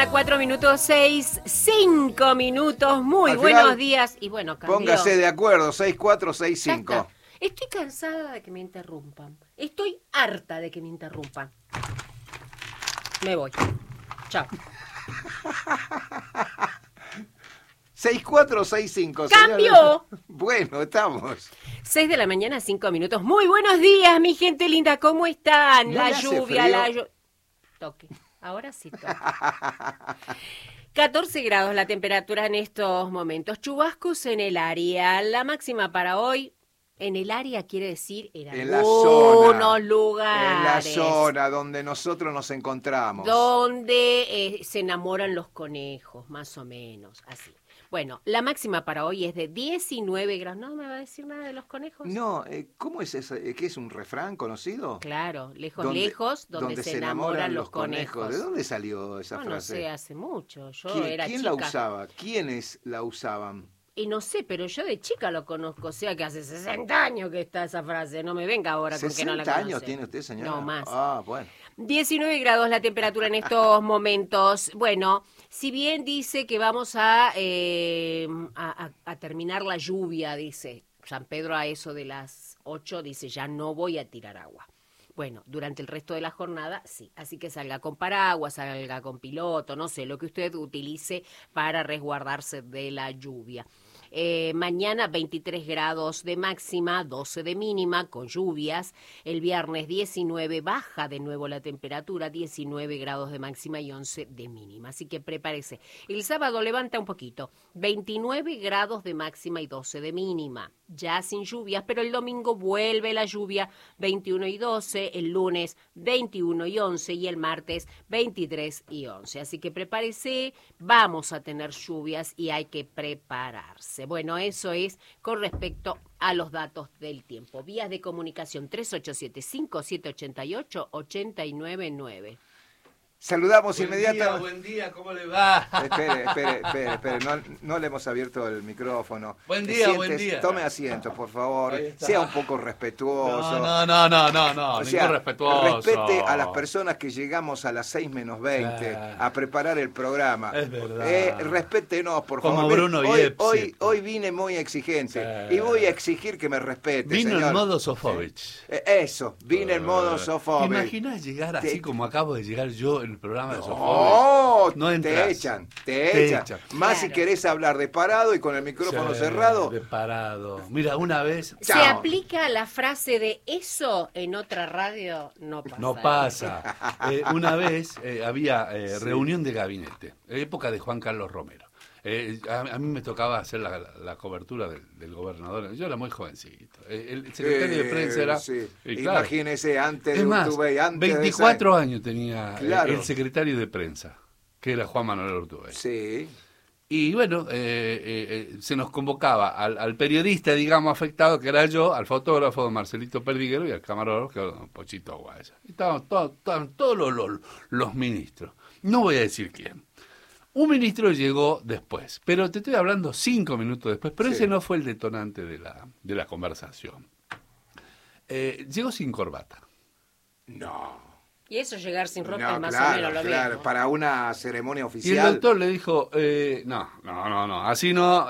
4 minutos 6, 5 minutos, muy buenos días. Y bueno, cambió. Póngase de acuerdo, 6465. Estoy cansada de que me interrumpan. Estoy harta de que me interrumpan. Me voy. Chao. 6465. ¡Cambio! Bueno, estamos. 6 de la mañana, 5 minutos. Muy buenos días, mi gente linda. ¿Cómo están? ¿No La le hace lluvia, frío? la lluvia. Toque. Ahora sí toque. 14 grados la temperatura en estos momentos. Chubascos en el área. La máxima para hoy, en el área quiere decir en algunos lugares. En la zona donde nosotros nos encontramos. Donde se enamoran los conejos, más o menos, así. Bueno, la máxima para hoy es de 19 grados. ¿No me va a decir nada de los conejos? No, ¿cómo es eso? ¿Qué es un refrán conocido? Claro, lejos, donde se enamoran los conejos. ¿De dónde salió esa frase? No sé, hace mucho. Yo ¿Quién, era quién chica. la usaba? ¿Quiénes la usaban? Y no sé, pero yo de chica lo conozco, o sea que hace 60 años que está esa frase. No me venga ahora con que no la conoce. ¿60 años tiene usted, señora? No, más. Ah, bueno. 19 grados la temperatura en estos momentos. Bueno, si bien dice que vamos a terminar la lluvia, dice San Pedro a eso de las 8, dice ya no voy a tirar agua. Bueno, durante el resto de la jornada, sí. Así que salga con paraguas, salga con piloto, no sé, lo que usted utilice para resguardarse de la lluvia. Mañana 23 grados de máxima, 12 de mínima, con lluvias. El viernes 19, baja de nuevo la temperatura, 19 grados de máxima y 11 de mínima. Así que prepárese. El sábado levanta un poquito, 29 grados de máxima y 12 de mínima. Ya sin lluvias, pero el domingo vuelve la lluvia, 21 y 12, el lunes 21 y 11 y el martes 23 y 11. Así que prepárese, vamos a tener lluvias y hay que prepararse. Bueno, eso es con respecto a los datos del tiempo. Vías de comunicación 3875-788-899. Saludamos inmediatamente. Buen día, ¿cómo le va? Espere, no le hemos abierto el micrófono. Buen día, buen día. Tome asiento, por favor. Sea un poco respetuoso. No, O sea, ningún respetuoso. Respete a las personas que llegamos a las 6 menos 20 a preparar el programa. Es verdad. Respétenos, por Como favor. Bruno Viepsi. Hoy vine muy exigente y voy a exigir que me respete, Vino señor. en modo Sofovich. Eso, vine en modo ¿Te Sofovich. imaginas llegar así como acabo de llegar yo en el programa de Sofovich? No te entras. echan. Más si Claro. querés hablar de parado y con el micrófono cerrado. De parado. Mira, una vez... ¿Se Chao. aplica la frase de eso en otra radio? No pasa. No pasa. Una vez había reunión de gabinete, época de Juan Carlos Romero. A mí me tocaba hacer la cobertura del gobernador. Yo era muy jovencito. El secretario de prensa era... Sí. claro. Imagínese antes Es de más, Urtubey, antes 24 años tenía Claro. el secretario de prensa, que era Juan Manuel Urtubey. Sí. Y bueno, se nos convocaba al periodista, digamos, afectado, que era yo, al fotógrafo Marcelito Perdiguero y al camarógrafo, que era don Pochito Guaya. Y estaban todos los ministros. No voy a decir quién. Un ministro llegó después, pero te estoy hablando 5 minutos después, pero Sí. ese no fue el detonante de la conversación. Llegó sin corbata. No. Y eso llegar sin ropa No, es más claro, o menos lo claro. mismo. Para una ceremonia Y el oficial. doctor le dijo, no, así no,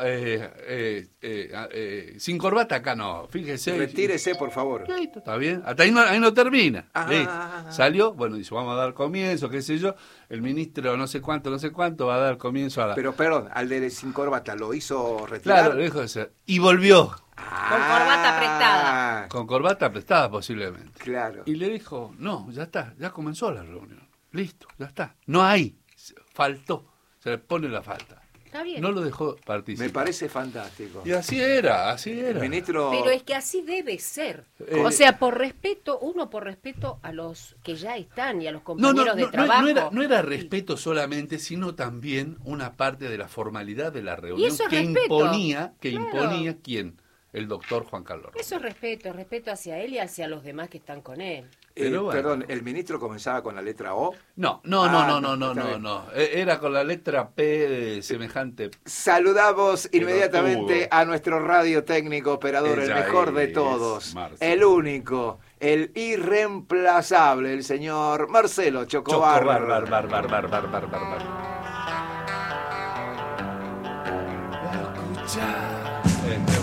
sin corbata acá no, fíjese. Retírese, por favor. Listo, está bien, hasta ahí no termina. Ah. Listo. Salió, bueno, dice, vamos a dar comienzo, qué sé yo, el ministro no sé cuánto va a dar comienzo a la... Pero perdón, al de sin corbata, ¿lo hizo retirar? Claro, le dijo eso. Y volvió, Con corbata prestada. con corbata prestada posiblemente. Claro. Y le dijo, no, ya está, ya comenzó la reunión. Listo, ya está. No hay, faltó, se le pone la falta. Está bien. No lo dejó participar. Me parece fantástico. Y así era. El ministro. Pero es que así debe ser. Eh, O sea, por respeto a los que ya están y a los compañeros de trabajo. No era respeto solamente, sino también una parte de la formalidad de la reunión eso es que respeto. imponía Claro. ¿quién? El doctor Juan Carlos Romero. Eso es respeto hacia él y hacia los demás que están con él. Pero bueno. Perdón, ¿el ministro comenzaba con la letra O? No. Está bien. Era con la letra P de semejante. Saludamos Que inmediatamente lo tuvo. a nuestro radio técnico operador, el Ella mejor de es todos, Marcelo. el único, el irreemplazable, el señor Marcelo Chocobar. Chocobar.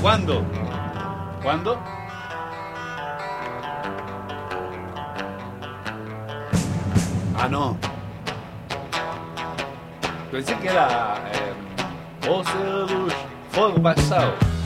¿Cuándo? ¿Cuándo? Ah, no. Pensé que era... Fuego pasado.